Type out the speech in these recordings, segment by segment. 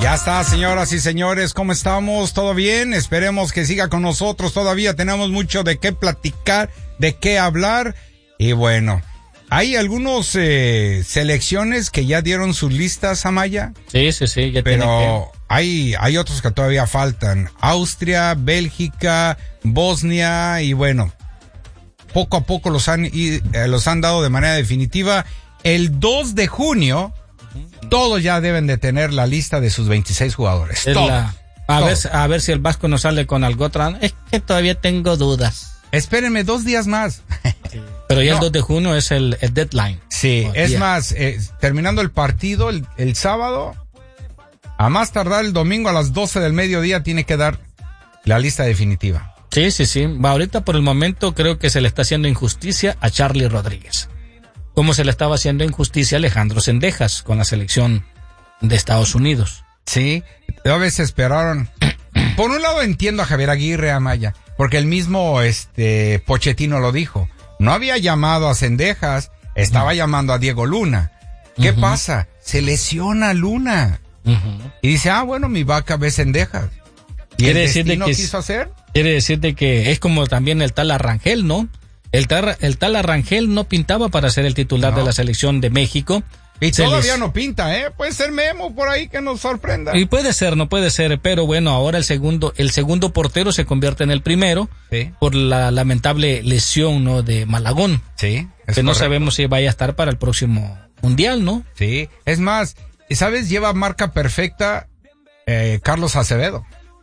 Ya está, señoras y señores, ¿cómo estamos? ¿Todo bien? Esperemos que siga con nosotros. Todavía tenemos mucho de qué platicar, de qué hablar. Y bueno, hay algunos selecciones que ya dieron sus listas, Amaya. Sí, ya pero hay otros que todavía faltan. Austria, Bélgica, Bosnia y bueno, poco a poco los han dado de manera definitiva. El 2 de junio, todos ya deben de tener la lista de sus 26 jugadores. A ver si el Vasco nos sale con algo otra. Es que todavía tengo dudas. Espérenme 2 días más. Pero ya el 2 de junio es el deadline. Sí, es más, terminando el partido el sábado, a más tardar el domingo a las 12 del mediodía tiene que dar la lista definitiva. Sí. Ahorita por el momento creo que se le está haciendo injusticia a Charly Rodríguez, como se le estaba haciendo injusticia a Alejandro Zendejas con la selección de Estados Unidos. Sí, a veces esperaron. Por un lado entiendo a Javier Aguirre, Amaya, porque el mismo Pochettino lo dijo. No había llamado a Zendejas, estaba llamando a Diego Luna. ¿Qué pasa? Se lesiona Luna. Y dice, bueno, mi vaca ve Zendejas. ¿Y quiere el decir destino de que quiso hacer? Quiere decir de que es como también el tal Arrangel, ¿no? El tal Arrangel no pintaba para ser el titular de la selección de México. Y todavía no pinta, puede ser Memo por ahí que nos sorprenda. Y puede ser, pero bueno, ahora el segundo portero se convierte en el primero, sí, por la lamentable lesión, ¿no?, de Malagón. Sí, que no sabemos si vaya a estar para el próximo Mundial, ¿no? Sí, es más, ¿sabes? Lleva marca perfecta Carlos Acevedo.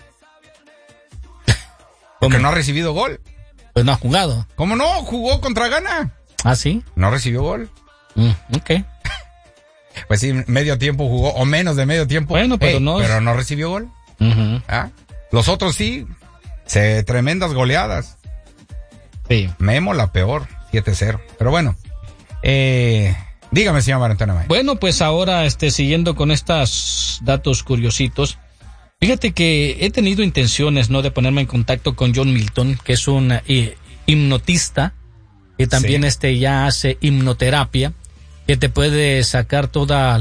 Porque no ha recibido gol. Pues no ha jugado. ¿Cómo no? Jugó contra Ghana. ¿Ah, sí? No recibió gol. Ok. Pues sí, medio tiempo jugó, o menos de medio tiempo. Bueno, pero no recibió gol. Los otros sí, tremendas goleadas. Sí. Memo la peor, 7-0. Pero bueno, dígame, señor Marantona May. Bueno, pues ahora, siguiendo con estos datos curiositos, fíjate que he tenido intenciones, ¿no?, de ponerme en contacto con John Milton, que es un hipnotista, que también ya hace hipnoterapia, que te puede sacar todas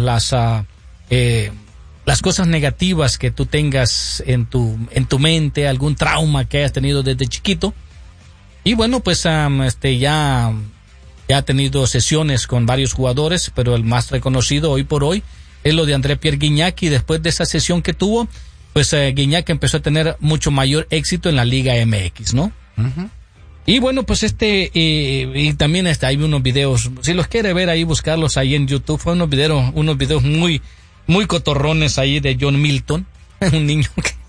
las cosas negativas que tú tengas en tu mente, algún trauma que hayas tenido desde chiquito. Y bueno, pues ya ha tenido sesiones con varios jugadores, pero el más reconocido hoy por hoy es lo de André-Pierre Gignac, y después de esa sesión que tuvo, pues Gignac empezó a tener mucho mayor éxito en la Liga MX, ¿no? Y bueno, pues y también hay unos videos, si los quiere ver ahí, buscarlos ahí en YouTube, fue unos videos muy, muy cotorrones ahí de John Milton, un niño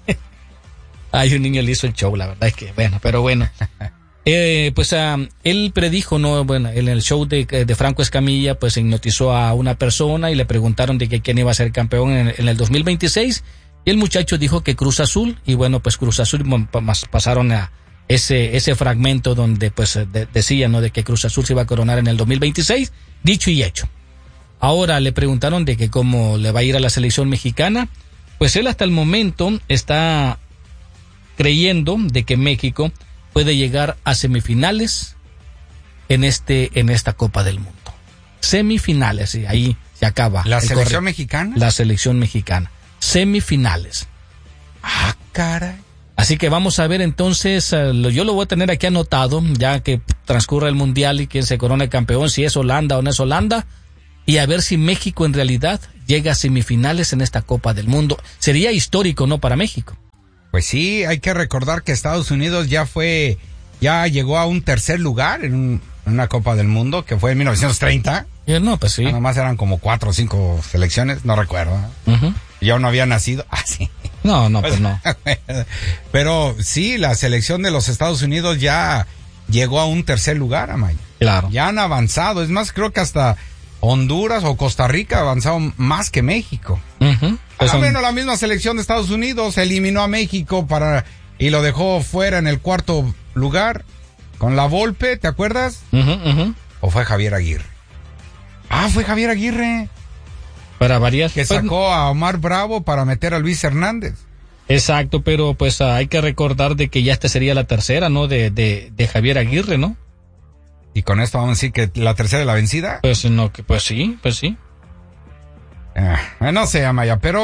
un niño le hizo el show, la verdad es que, pero bueno. Pues él predijo, ¿no? Bueno, en el show de Franco Escamilla, pues hipnotizó a una persona y le preguntaron de que quién iba a ser campeón en el 2026, y el muchacho dijo que Cruz Azul, y bueno, pues Cruz Azul pasaron a ese fragmento donde pues decía, ¿no?, de que Cruz Azul se iba a coronar en el 2026, dicho y hecho. Ahora le preguntaron de que cómo le va a ir a la selección mexicana. Pues él hasta el momento está creyendo de que México puede llegar a semifinales en esta Copa del Mundo. Semifinales, y ahí se acaba. ¿La selección mexicana? La selección mexicana. Semifinales. Ah, caray. Así que vamos a ver entonces, yo lo voy a tener aquí anotado, ya que transcurra el Mundial y quien se corone campeón, si es Holanda o no es Holanda, y a ver si México en realidad llega a semifinales en esta Copa del Mundo. Sería histórico, ¿no?, para México. Pues sí, hay que recordar que Estados Unidos ya llegó a un tercer lugar en una Copa del Mundo, que fue en 1930. No, pues sí. Nada más eran como 4 o 5 selecciones, no recuerdo. Yo no había nacido. Sí. No, pues no. Pero sí, la selección de los Estados Unidos ya llegó a un tercer lugar, Amaya. Claro. Ya han avanzado. Es más, creo que hasta Honduras o Costa Rica avanzaron más que México. Pues menos la misma selección de Estados Unidos eliminó a México y lo dejó fuera en el cuarto lugar con la Volpe, ¿te acuerdas? ¿O fue Javier Aguirre? Fue Javier Aguirre. Para variar. Que sacó a Omar Bravo para meter a Luis Hernández. Exacto, pero pues hay que recordar de que ya esta sería la tercera, ¿no?, de Javier Aguirre, ¿no? Y con esto vamos a decir que la tercera es la vencida. Pues no, pues sí. No sé, Amaya, pero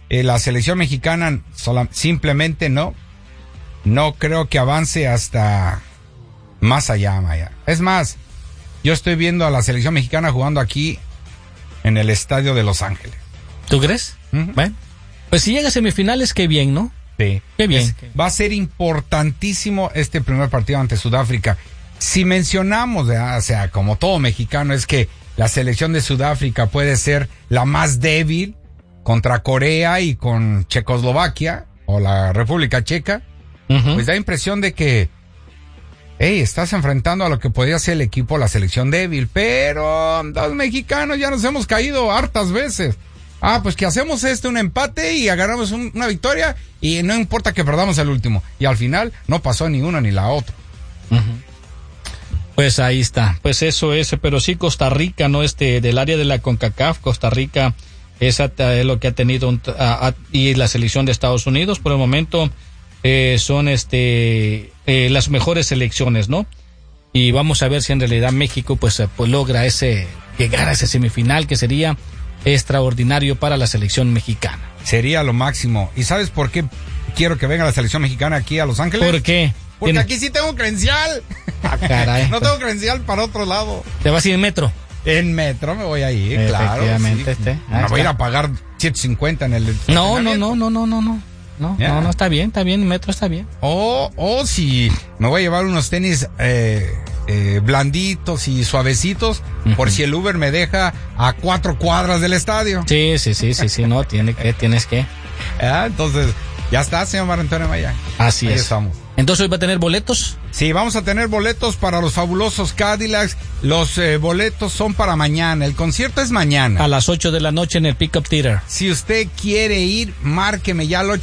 la selección mexicana simplemente no creo que avance hasta más allá, Maya. Es más, yo estoy viendo a la selección mexicana jugando aquí en el estadio de Los Ángeles. ¿Tú crees? Uh-huh. Bueno, pues si llega a semifinales, qué bien, ¿no? Sí. Qué bien. Va a ser importantísimo este primer partido ante Sudáfrica. Si mencionamos, o sea, como todo mexicano, es que la selección de Sudáfrica puede ser la más débil contra Corea y con Checoslovaquia o la República Checa, pues da impresión de que estás enfrentando a lo que podría ser el equipo, la selección débil, pero los mexicanos ya nos hemos caído hartas veces. Pues que hacemos un empate y agarramos una victoria y no importa que perdamos el último. Y al final no pasó ni una ni la otra. Pues ahí está. Pues eso es, pero sí Costa Rica, ¿no? Del área de la CONCACAF, Costa Rica es lo que ha tenido y la selección de Estados Unidos por el momento son las mejores selecciones, ¿no? Y vamos a ver si en realidad México pues logra llegar a ese semifinal que sería extraordinario para la selección mexicana. Sería lo máximo. ¿Y sabes por qué quiero que venga la selección mexicana aquí a Los Ángeles? ¿Por qué? Porque aquí sí tengo credencial. Caray. No tengo credencial para otro lado. ¿Te vas a ir en metro? En metro me voy a ir, claro. Efectivamente, sí. No voy a ir a pagar $7.50 en el... No, está bien, metro está bien. O si me voy a llevar unos tenis blanditos y suavecitos, por si el Uber me deja a 4 cuadras del estadio. Sí, no, tienes que. Entonces, ya está, señor Mario Antonio Maya. Así Ahí es. estamos. Entonces, ¿hoy va a tener boletos? Sí, vamos a tener boletos para los fabulosos Cadillacs. Los boletos son para mañana. El concierto es mañana. A las 8 de la noche en el Pickup Theater. Si usted quiere ir, márqueme ya al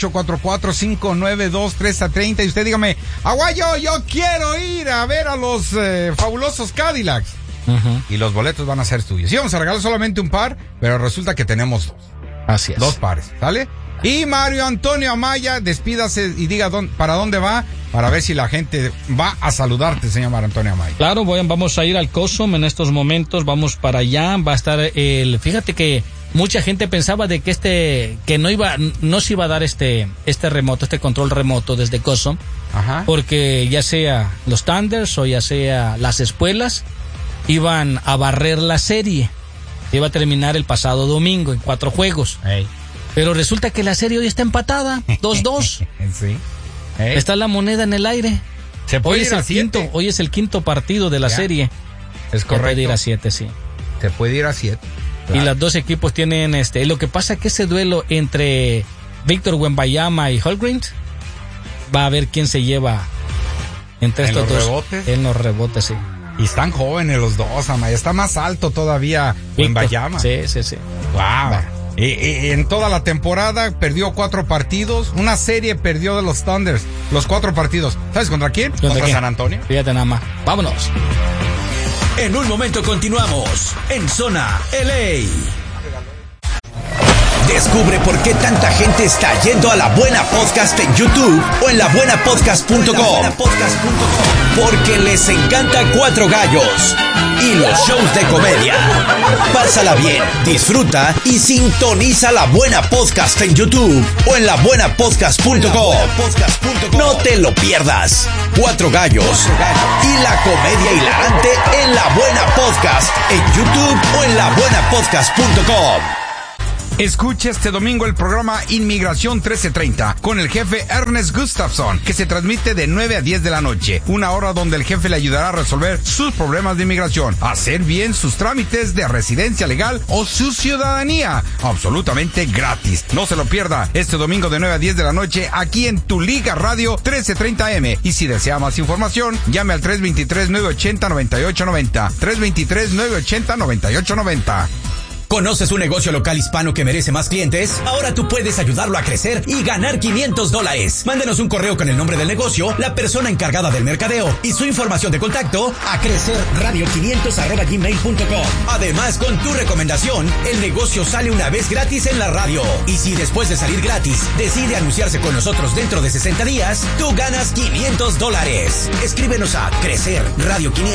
844-592-3030 y usted dígame, Aguayo, yo quiero ir a ver a los fabulosos Cadillacs. Y los boletos van a ser tuyos. Sí, vamos a regalar solamente un par, pero resulta que tenemos 2. Así es. 2 pares, ¿sale? Y Mario Antonio Amaya, despídase y diga para dónde va, para ver si la gente va a saludarte, señor Mario Antonio Amaya. Claro, vamos a ir al COSOM en estos momentos, vamos para allá, va a estar fíjate que mucha gente pensaba de que no se iba a dar este control remoto desde COSOM, porque ya sea los Thunders o ya sea las espuelas, iban a barrer la serie, iba a terminar el pasado domingo en 4 juegos. Pero resulta que la serie hoy está empatada, 2-2. Sí. Está la moneda en el aire. Se puede ir a 7. Hoy es el quinto partido de la serie. Es correcto. Se puede ir a 7, sí. Se puede ir a 7. Claro. Y los dos equipos tienen lo que pasa es que ese duelo entre Víctor Wembanyama y Holmgren va a ver quién se lleva entre estos dos. Rebotes. En los rebotes, sí. Y están jóvenes los dos, Amaya. Está más alto todavía Wembanyama. Sí. Wow. Y en toda la temporada perdió 4 partidos. Una serie perdió de los Thunders. Los 4 partidos. ¿Sabes contra quién? Contra San Antonio. Fíjate nada más. Vámonos. En un momento continuamos en Zona LA. Descubre por qué tanta gente está yendo a La Buena Podcast en YouTube o en labuenapodcast.com. Porque les encanta Cuatro Gallos y los shows de comedia. Pásala bien, disfruta y sintoniza La Buena Podcast en YouTube o en labuenapodcast.com. No te lo pierdas. Cuatro Gallos y la comedia hilarante en La Buena Podcast en YouTube o en labuenapodcast.com. Escucha este domingo el programa Inmigración 1330 con el jefe Ernest Gustafson, que se transmite de 9 a 10 de la noche. Una hora donde el jefe le ayudará a resolver sus problemas de inmigración, hacer bien sus trámites de residencia legal o su ciudadanía. Absolutamente gratis. No se lo pierda este domingo de 9 a 10 de la noche aquí en Tu Liga Radio 1330M. Y si desea más información, llame al 323-980-9890. 323-980-9890. ¿Conoces un negocio local hispano que merece más clientes? Ahora tú puedes ayudarlo a crecer y ganar $500. Mándenos un correo con el nombre del negocio, la persona encargada del mercadeo y su información de contacto a crecerradio500@gmail.com. Además, con tu recomendación, el negocio sale una vez gratis en la radio. Y si después de salir gratis decide anunciarse con nosotros dentro de 60 días, tú ganas $500. Escríbenos a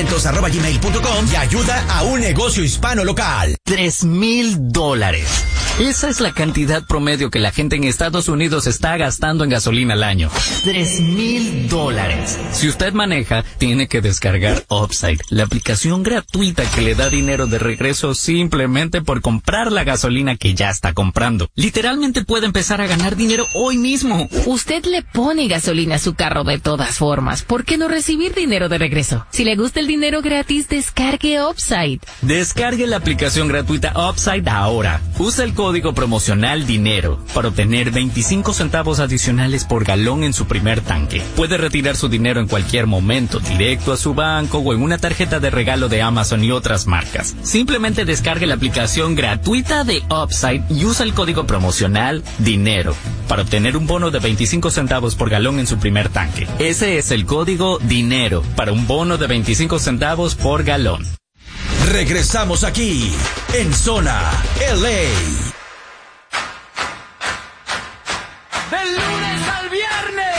crecerradio500@gmail.com y ayuda a un negocio hispano local. $3,000. Esa es la cantidad promedio que la gente en Estados Unidos está gastando en gasolina al año. $3,000. Si usted maneja, tiene que descargar Upside, la aplicación gratuita que le da dinero de regreso simplemente por comprar la gasolina que ya está comprando. Literalmente puede empezar a ganar dinero hoy mismo. Usted le pone gasolina a su carro de todas formas. ¿Por qué no recibir dinero de regreso? Si le gusta el dinero gratis, descargue Upside. Descargue la aplicación gratuita Upside ahora. Usa el código promocional DINERO para obtener 25 centavos adicionales por galón en su primer tanque. Puede retirar su dinero en cualquier momento, directo a su banco o en una tarjeta de regalo de Amazon y otras marcas. Simplemente descargue la aplicación gratuita de Upside y usa el código promocional DINERO para obtener un bono de 25 centavos por galón en su primer tanque. Ese es el código DINERO para un bono de 25 centavos por galón. Regresamos aquí en Zona LA. ¡Del lunes al viernes!